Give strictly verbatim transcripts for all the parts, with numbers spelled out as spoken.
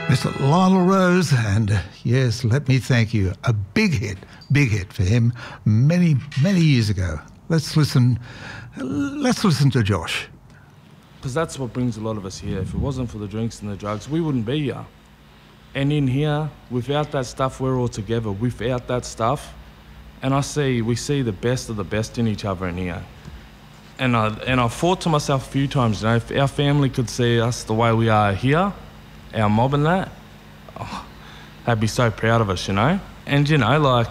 Mister Lionel Rose, and uh, yes, let me thank you. A big hit, big hit for him many, many years ago. Let's listen, let's listen to Josh. Because that's what brings a lot of us here. If it wasn't for the drinks and the drugs, we wouldn't be here. And in here, without that stuff, we're all together. Without that stuff, and I see, we see the best of the best in each other in here. And I, and I thought to myself a few times, you know, if our family could see us the way we are here, our mob and that, oh, they'd be so proud of us, you know? And, you know, like,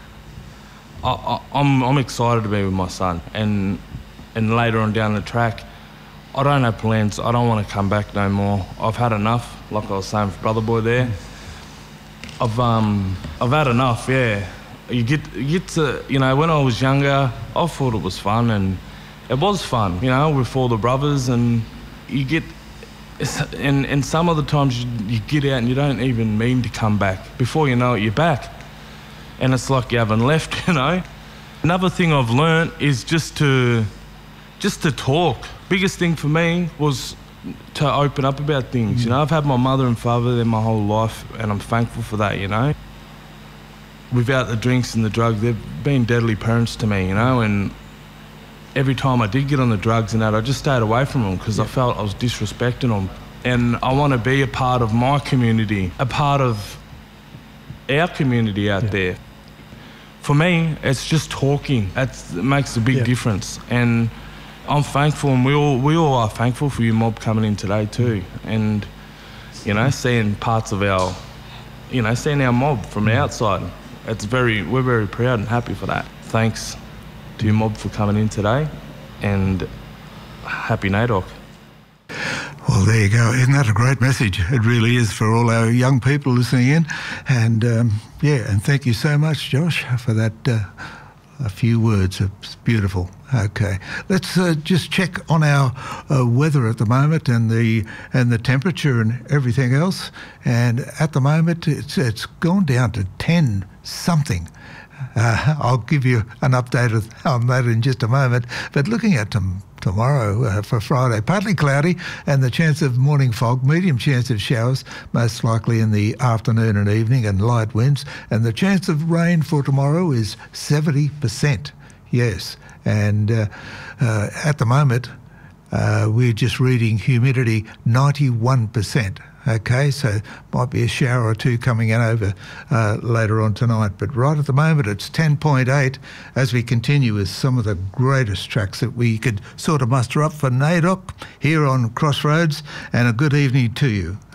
I, I, I'm, I'm excited to be with my son. And, and later on down the track, I don't have plans. I don't want to come back no more. I've had enough, like I was saying for Brother Boy there. I've, um, I've had enough, yeah. You get, you get to, you know, when I was younger, I thought it was fun, and it was fun, you know, with all the brothers, and you get, and, and some of the times you, you get out and you don't even mean to come back. Before you know it, you're back. And it's like you haven't left, you know. Another thing I've learnt is just to, just to talk. Biggest thing for me was to open up about things, you know. I've had my mother and father there my whole life, and I'm thankful for that, you know. Without the drinks and the drugs, they've been deadly parents to me, you know, and every time I did get on the drugs and that, I just stayed away from them because yeah. I felt I was disrespecting them. And I want to be a part of my community, a part of our community out yeah. there. For me, it's just talking. That's, it makes a big yeah. difference. And I'm thankful, and we all, we all are thankful for you mob coming in today too. And, you know, seeing parts of our, you know, seeing our mob from the outside. It's very, we're very proud and happy for that. Thanks to you mob for coming in today, and happy N A I D O C. Well, there you go. Isn't that a great message? It really is, for all our young people listening in. And, um, yeah, and thank you so much, Josh, for that uh, a few words. It's beautiful. Okay. Let's uh, just check on our uh, weather at the moment, and the and the temperature and everything else. And at the moment, it's it's gone down to ten something. Uh, I'll give you an update on that in just a moment. But looking at tom- tomorrow uh, for Friday, partly cloudy and the chance of morning fog, medium chance of showers, most likely in the afternoon and evening, and light winds. And the chance of rain for tomorrow is seventy percent. Yes. And uh, uh, at the moment, uh, we're just reading humidity ninety-one percent. Okay, so might be a shower or two coming in over uh, later on tonight. But right at the moment, it's ten point eight as we continue with some of the greatest tracks that we could sort of muster up for N A I D O C here on Crossroads. And a good evening to you.